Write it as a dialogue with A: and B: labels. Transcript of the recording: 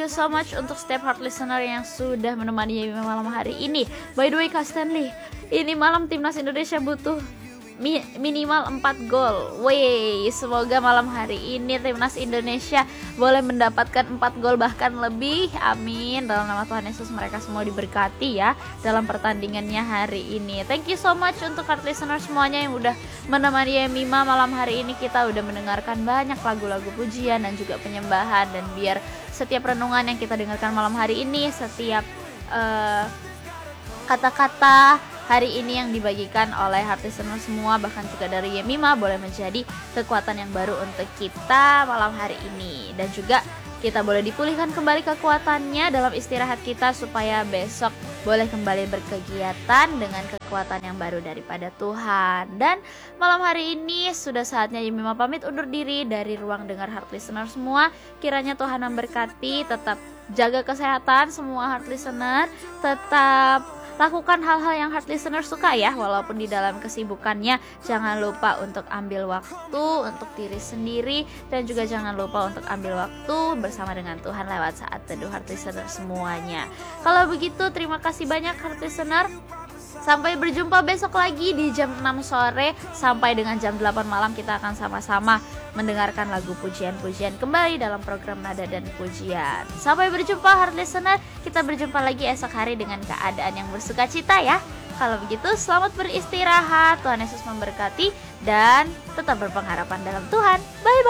A: you so much untuk setiap heart listener yang sudah menemani Yemi malam hari ini. By the way Kak Stanley, ini malam timnas Indonesia butuh minimal 4 gol. Wey, semoga malam hari ini timnas Indonesia boleh mendapatkan 4 gol bahkan lebih. Amin. Dalam nama Tuhan Yesus mereka semua diberkati ya dalam pertandingannya hari ini. Thank you so much untuk heart listener semuanya yang udah menemani Yemima malam hari ini. Kita udah mendengarkan banyak lagu-lagu pujian dan juga penyembahan, dan biar setiap renungan yang kita dengarkan malam hari ini, setiap kata-kata hari ini yang dibagikan oleh heart listener semua, bahkan juga dari Yemima, boleh menjadi kekuatan yang baru untuk kita malam hari ini. Dan juga kita boleh dipulihkan kembali kekuatannya dalam istirahat kita, supaya besok boleh kembali berkegiatan dengan kekuatan yang baru daripada Tuhan. Dan malam hari ini sudah saatnya Yemima pamit undur diri dari ruang dengar heart listener semua. Kiranya Tuhan memberkati, tetap jaga kesehatan semua heart listener, tetap lakukan hal-hal yang heart listener suka ya, walaupun di dalam kesibukannya. Jangan lupa untuk ambil waktu untuk diri sendiri, dan juga jangan lupa untuk ambil waktu bersama dengan Tuhan lewat saat teduh heart listener semuanya. Kalau begitu terima kasih banyak heart listener. Sampai berjumpa besok lagi di jam 6 sore sampai dengan jam 8 malam. Kita akan sama-sama mendengarkan lagu pujian-pujian kembali dalam program Nada dan Pujian. Sampai berjumpa heart listener. Kita berjumpa lagi esok hari dengan keadaan yang bersukacita ya. Kalau begitu selamat beristirahat. Tuhan Yesus memberkati dan tetap berpengharapan dalam Tuhan. Bye bye.